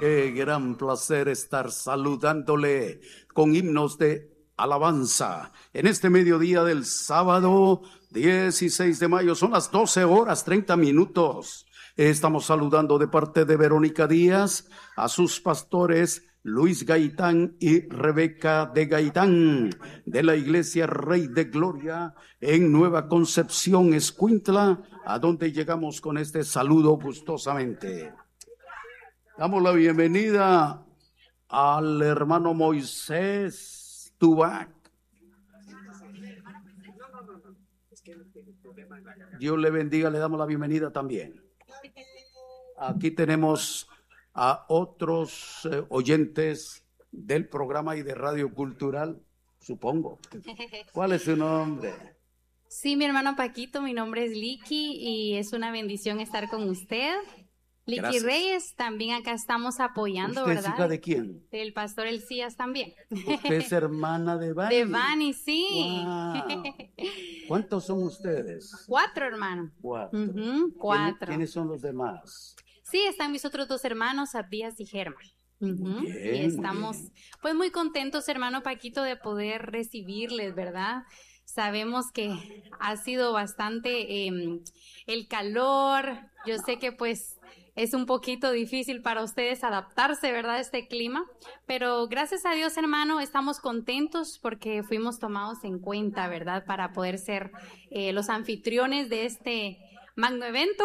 Qué gran placer estar saludándole con himnos de alabanza en este mediodía del sábado 16 de mayo. Son las 12:30. Estamos saludando de parte de Verónica Díaz a sus pastores Luis Gaitán y Rebeca de Gaitán, de la Iglesia Rey de Gloria en Nueva Concepción, Escuintla, a donde llegamos con este saludo gustosamente. Damos la bienvenida al hermano Moisés Tubac. Dios le bendiga, le damos la bienvenida también. Aquí tenemos a otros oyentes del programa y de Radio Cultural, supongo. ¿Cuál es su nombre? Sí, mi hermano Paquito, mi nombre es Liki y es una bendición estar con usted. Liki Gracias. Reyes, también acá estamos apoyando, ¿Usted ¿verdad? es hija de quién? Del pastor Elías también. Usted es hermana de Bani. De Bani, sí. Wow. ¿Cuántos son ustedes? 4, hermano. 4. 4. ¿Quiénes son los demás? Sí, están mis otros 2 hermanos, Abdías y Germán. Bien, y estamos pues muy contentos, hermano Paquito, de poder recibirles, ¿verdad? Sabemos que ha sido bastante el calor. Yo sé que pues es un poquito difícil para ustedes adaptarse, ¿verdad?, a este clima, pero gracias a Dios, hermano, estamos contentos porque fuimos tomados en cuenta, ¿verdad?, para poder ser los anfitriones de este magno evento.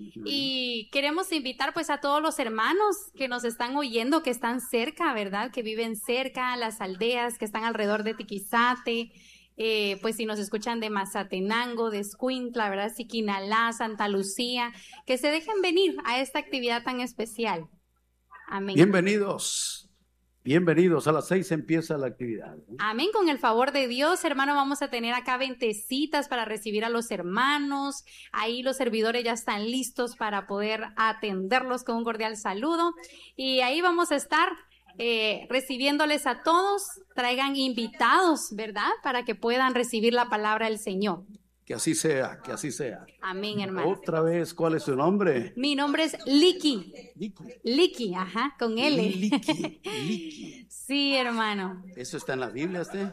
Y queremos invitar pues a todos los hermanos que nos están oyendo, que están cerca, ¿verdad?, que viven cerca, las aldeas que están alrededor de Tiquizate, pues si nos escuchan de Mazatenango, de Escuintla, ¿verdad?, Siquinalá, Santa Lucía, que se dejen venir a esta actividad tan especial. Amén. Bienvenidos, a las 6 empieza la actividad. Amén, con el favor de Dios, hermano, vamos a tener acá 20 citas para recibir a los hermanos. Ahí los servidores ya están listos para poder atenderlos con un cordial saludo. Y ahí vamos a estar recibiéndoles a todos. Traigan invitados, ¿verdad?, para que puedan recibir la palabra del Señor. Que así sea, que así sea. Amén, hermano. Otra vez, ¿cuál es su nombre? Mi nombre es Liki. Liki, ajá, con L. Liki. Sí, hermano. ¿Eso está en la Biblia, usted?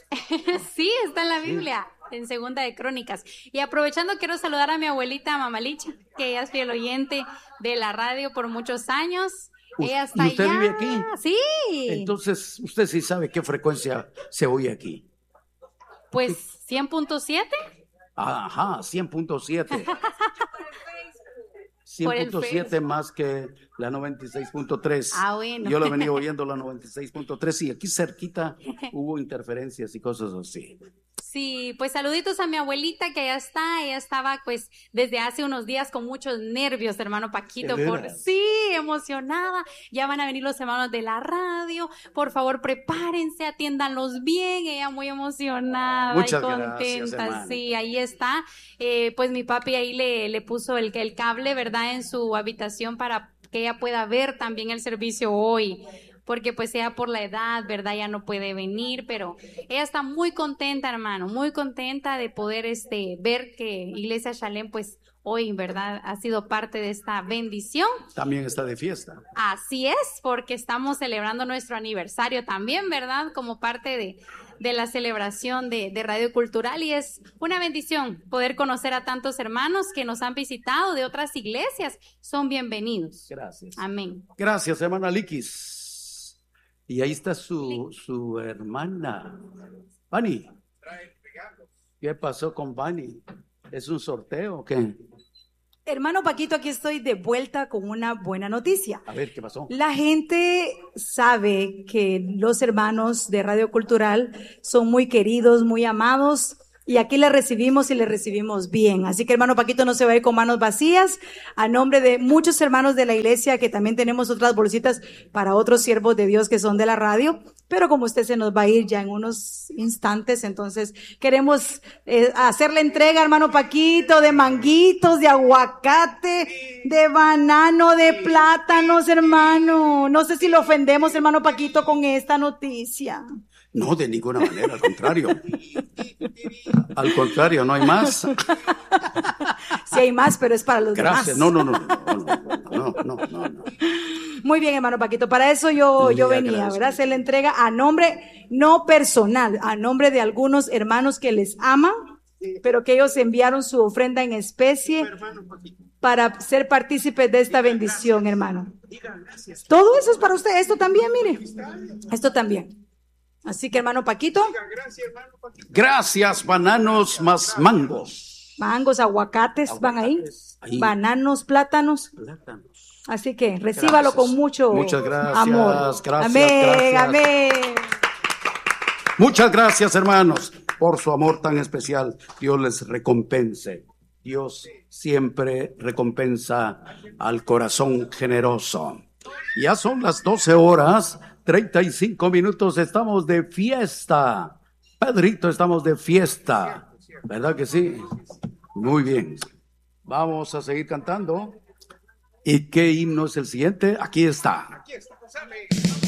Sí, está en la Biblia, en Segunda de Crónicas. Y aprovechando, quiero saludar a mi abuelita Mamalicha, que ella es fiel oyente de la radio por muchos años. Ella está ¿Y usted allá. vive aquí? Sí. Entonces, usted sí sabe qué frecuencia se oye aquí. Pues 100.7. Ajá, 100.7. 100.7 más que la 96.3. Ah, bueno. Yo la venía oyendo la 96.3 y aquí cerquita hubo interferencias y cosas así. Sí, pues saluditos a mi abuelita que ya está, ella estaba pues desde hace unos días con muchos nervios, hermano Paquito, sí, emocionada, ya van a venir los hermanos de la radio, por favor prepárense, atiéndanlos bien, ella muy emocionada. Muchas y contenta, gracias, hermano. Sí, ahí está, pues mi papi ahí le puso el cable, ¿verdad?, en su habitación para que ella pueda ver también el servicio hoy. Porque pues ella por la edad, ¿verdad?, ya no puede venir, pero ella está muy contenta, hermano, muy contenta de poder ver que Iglesia Shalem pues hoy, ¿verdad?, ha sido parte de esta bendición. También está de fiesta. Así es, porque estamos celebrando nuestro aniversario también, ¿verdad?, como parte de la celebración de Radio Cultural, y es una bendición poder conocer a tantos hermanos que nos han visitado de otras iglesias. Son bienvenidos. Gracias. Amén. Gracias, hermana Likis. Y ahí está su hermana, Bani. ¿Qué pasó con Bani? ¿Es un sorteo o qué? Hermano Paquito, aquí estoy de vuelta con una buena noticia. A ver, ¿qué pasó? La gente sabe que los hermanos de Radio Cultural son muy queridos, muy amados, y aquí les recibimos y les recibimos bien. Así que, hermano Paquito, no se va a ir con manos vacías. A nombre de muchos hermanos de la iglesia, que también tenemos otras bolsitas para otros siervos de Dios que son de la radio, pero como usted se nos va a ir ya en unos instantes, entonces queremos hacer la entrega, hermano Paquito, de manguitos, de aguacate, de banano, de plátanos, hermano. No sé si lo ofendemos, hermano Paquito, con esta noticia. No, de ninguna manera, al contrario. Al contrario, no hay más. Sí hay más, pero es para los Gracias. demás. No. Muy bien, hermano Paquito. Para eso yo venía, Gracias. ¿verdad? Se le entrega a nombre, no personal, a nombre de algunos hermanos que les aman, pero que ellos enviaron su ofrenda en especie para ser partícipes de esta bendición, hermano. Todo eso es para usted. Esto también, mire. Esto también. Así que, hermano Paquito. Gracias, bananos más mangos. Mangos, aguacates van ahí. Bananos, plátanos. Así que recíbalo con mucho Muchas gracias, amor. gracias, Amén, gracias. amén. Muchas gracias, hermanos, por su amor tan especial. Dios les recompense. Dios siempre recompensa al corazón generoso. Ya son las 12:35. Estamos de fiesta. Pedrito, estamos de fiesta. ¿Verdad que sí? Muy bien. Vamos a seguir cantando. ¿Y qué himno es el siguiente? Aquí está.